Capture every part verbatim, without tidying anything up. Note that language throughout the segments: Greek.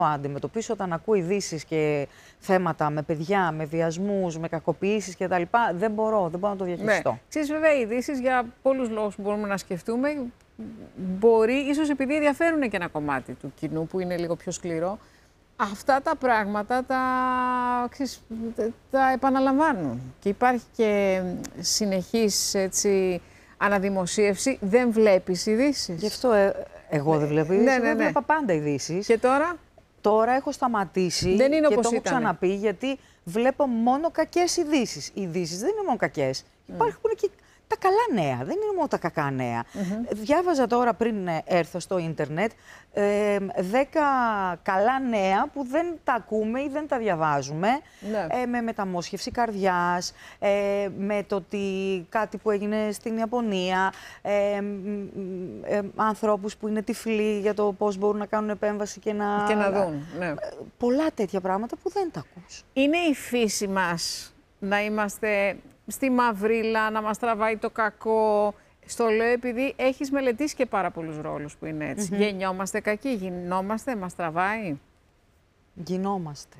αντιμετωπίσω όταν ακούω ειδήσεις και θέματα με παιδιά, με βιασμούς, με κακοποιήσεις κτλ. Δεν μπορώ, δεν μπορώ να το διαχειριστώ. Ναι. Ξέρεις, βέβαια, οι ειδήσεις για πολλούς λόγους που μπορούμε να σκεφτούμε, μπορεί, ίσως επειδή ενδιαφέρουν και ένα κομμάτι του κοινού που είναι λίγο πιο σκληρό, αυτά τα πράγματα τα, ξέρεις, τα επαναλαμβάνουν. Και υπάρχει και συνεχής έτσι, αναδημοσίευση. Δεν βλέπεις ειδήσεις. Γι' αυτό ε, εγώ δεν βλέπω ειδήσεις. Ναι, ναι, ναι. Δεν βλέπα πάντα ειδήσεις. Και τώρα? Τώρα έχω σταματήσει δεν είναι και όπως το έχω ήτανε. ξαναπεί, γιατί βλέπω μόνο κακές ειδήσεις. Οι ειδήσεις δεν είναι μόνο κακές. Mm. Υπάρχουν και τα καλά νέα, δεν είναι μόνο τα κακά νέα. Mm-hmm. Διάβαζα τώρα πριν έρθω στο ίντερνετ ε, δέκα καλά νέα που δεν τα ακούμε ή δεν τα διαβάζουμε, ναι. ε, με μεταμόσχευση καρδιάς, ε, με το ότι κάτι που έγινε στην Ιαπωνία, ε, ε, ε, ανθρώπους που είναι τυφλοί για το πώς μπορούν να κάνουν επέμβαση και να, και να δουν. Ναι. Πολλά τέτοια πράγματα που δεν τα ακούς. Είναι η φύση μας να είμαστε στη μαυρίλα, να μας τραβάει το κακό. Στο λέω επειδή έχεις μελετήσει και πάρα πολλούς ρόλους που είναι έτσι. Mm-hmm. Γεννιόμαστε κακοί, γινόμαστε, μας τραβάει. Γινόμαστε.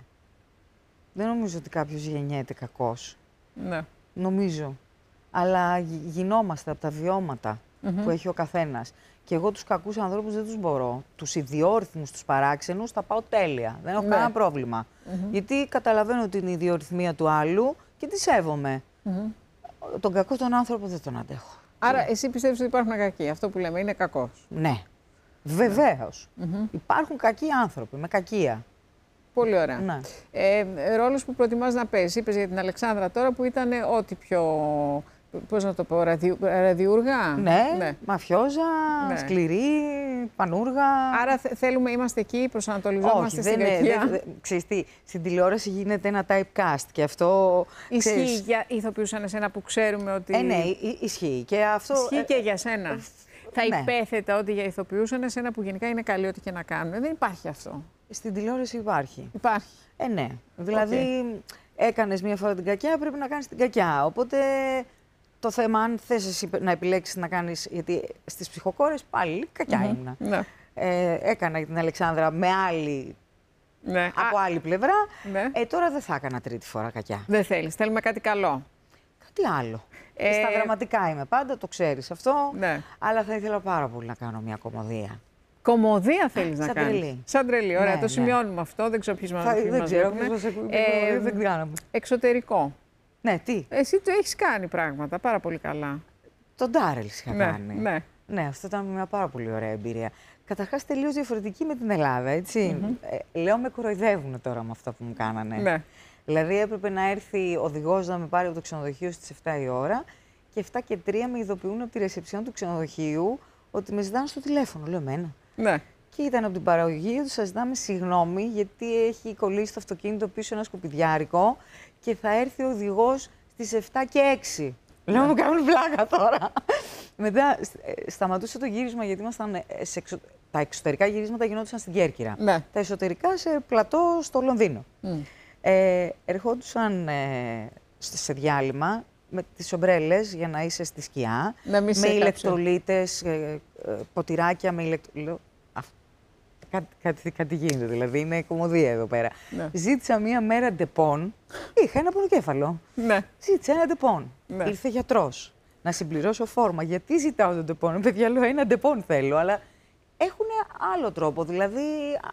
Δεν νομίζω ότι κάποιος γεννιέται κακός. Ναι. Νομίζω. Αλλά γινόμαστε από τα βιώματα mm-hmm. που έχει ο καθένας. Και εγώ τους κακούς ανθρώπους δεν τους μπορώ. Τους ιδιόρυθμους, τους παράξενους, τα πάω τέλεια. Δεν έχω ναι. κανένα πρόβλημα. Mm-hmm. Γιατί καταλαβαίνω την ιδιορυθμία του άλλου και τη σέβομαι. Mm-hmm. Τον κακό τον άνθρωπο δεν τον αντέχω. Άρα, εσύ πιστεύεις ότι υπάρχουν κακοί? Αυτό που λέμε είναι κακός. Ναι. Βεβαίως. Mm-hmm. Υπάρχουν κακοί άνθρωποι με κακία. Πολύ ωραία. Ναι. Ε, ρόλος που προτιμάς να παίζεις. Είπες για την Αλεξάνδρα τώρα που ήταν ό,τι πιο. Πώς να το πω, ραδιου, ραδιούργα. Ναι, ναι. Μαφιόζα, ναι. Σκληρή, πανούργα. Άρα θέλουμε, είμαστε εκεί, προσανατολιζόμαστε Όχι, στην δεν κακία. είναι. Δε, ξέρεις τι, στην τηλεόραση γίνεται ένα typecast και αυτό. Ισχύει ξέρεις, για ηθοποιούς σαν εσένα που ξέρουμε ότι. Ε, ναι, ισχύει. Και αυτό, ισχύει και για σένα. Ε, Θα ναι. υπέθετα ότι για ηθοποιούς σαν εσένα που γενικά είναι καλή ό,τι και να κάνουν. Δεν υπάρχει αυτό. Στην τηλεόραση υπάρχει. Υπάρχει. Ε, ναι. Δηλαδή, okay. έκανες μία φορά την κακιά, πρέπει να κάνεις την κακιά. Οπότε. Το θέμα, αν θες εσύ να επιλέξεις να κάνεις, γιατί στις ψυχοκόρες πάλι κακιά mm-hmm. ήμουνα. Ναι. Ε, έκανα την Αλεξάνδρα με άλλη, ναι. από Α, άλλη πλευρά. Ναι. Ε, τώρα δεν θα έκανα τρίτη φορά κακιά. Δεν θέλεις, θέλουμε κάτι καλό. Κάτι άλλο. Ε... Στα δραματικά είμαι πάντα, το ξέρεις αυτό. Ναι. Αλλά θα ήθελα πάρα πολύ να κάνω μια κομμωδία. Κομμωδία θέλεις να Σαν κάνεις? Τρελή. Σαν τρελή, ωραία. Ναι, το σημειώνουμε ναι. αυτό, δεν ξέρω ποιος μας θα, δεν ξέρω, βλέπουμε. μας ε, δεν κάναμε. Εξωτερικό. Ναι, τι. Εσύ το έχεις κάνει πράγματα πάρα πολύ καλά. Τον Ντάρελ είχα ναι, κάνει. Ναι. ναι, αυτό ήταν μια πάρα πολύ ωραία εμπειρία. Καταρχάς τελείως διαφορετική με την Ελλάδα, έτσι. Mm-hmm. Ε, λέω με κοροϊδεύουν τώρα με αυτά που μου κάνανε. Ναι. Δηλαδή έπρεπε να έρθει οδηγός να με πάρει από το ξενοδοχείο στις εφτά η ώρα και εφτά και τρία με ειδοποιούν από τη ρεσεψιόν του ξενοδοχείου ότι με ζητάνε στο τηλέφωνο. Λέω εμένα. Ναι. Και ήταν από την παραγωγή ότι σας ζητάμε συγγνώμη γιατί έχει κολλήσει το αυτοκίνητο πίσω ένα σκουπιδιάρικο και θα έρθει ο οδηγός στις εφτά και έξι. Ναι. Λέω μου κάνουν πλάκα τώρα. Μετά σταματούσε το γύρισμα γιατί ήμασταν σε εξω... τα εξωτερικά γυρίσματα γινόντουσαν στην Κέρκυρα. Ναι. Τα εσωτερικά σε πλατό στο Λονδίνο. Mm. Ε, ερχόντουσαν ε, σε διάλειμμα με τις ομπρέλες για να είσαι στη σκιά, να με ηλεκτρολίτες, ε, ε, ποτηράκια με ηλεκτρολίτες. Κάτι, κάτι, κάτι γίνεται, δηλαδή είναι κομμωδία εδώ πέρα. Ναι. Ζήτησα μία μέρα ντεπών, είχα ένα πονοκέφαλο. Ναι. Ζήτησα ένα ντεπών. Ναι. Ήρθε γιατρός να συμπληρώσω φόρμα. Γιατί ζητάω τον ντεπών? Παιδιά, λέω ένα ντεπών θέλω, αλλά έχουν άλλο τρόπο, δηλαδή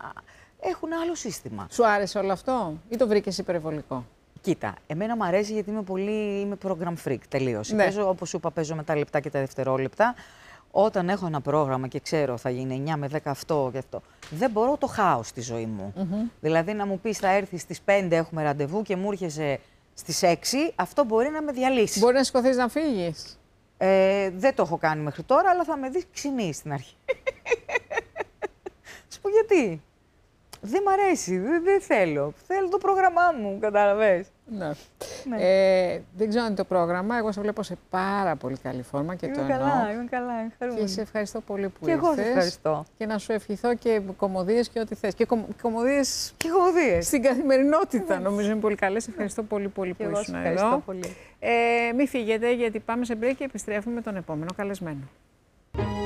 έχουν άλλο σύστημα. Σου άρεσε όλο αυτό ή το βρήκες υπερβολικό? Κοίτα, εμένα μου αρέσει γιατί είμαι πολύ, είμαι program freak τελείως. Ναι. Παίζω, όπως σου είπα, παίζω με τα λεπτά και τα δευτερόλεπτα. Όταν έχω ένα πρόγραμμα και ξέρω θα γίνει εννιά με δέκα αυτό και αυτό, δεν μπορώ το χάος στη ζωή μου. Mm-hmm. Δηλαδή να μου πεις θα έρθεις στις πέντε, έχουμε ραντεβού και μου έρχεσαι στις έξι, αυτό μπορεί να με διαλύσει. Μπορεί να σηκωθείς να φύγεις. Ε, δεν το έχω κάνει μέχρι τώρα, αλλά θα με δεις ξινή στην αρχή. Σου πω γιατί. Δεν μ' αρέσει, δεν, δεν θέλω. Θέλω το πρόγραμμά μου, κατάλαβες. Ναι. Ναι. Ε, δεν ξέρω αν είναι το πρόγραμμα. Εγώ σε βλέπω σε πάρα πολύ καλή φόρμα και είμαι το καλά, εννοώ. Είμαι καλά, είμαι Και σε ευχαριστώ πολύ που και ήρθες. εγώ σε ευχαριστώ. Και να σου ευχηθώ και κομμωδίες και ό,τι θες. Και κομμωδίες και κομμωδίες στην καθημερινότητα, νομίζω είναι πολύ καλές. Σε ευχαριστώ πολύ, πολύ και που εγώ ήσουν σε ευχαριστώ εδώ. Πολύ. Ε, μην φύγετε γιατί πάμε σε break και επιστρέφουμε τον επόμενο καλεσμένο.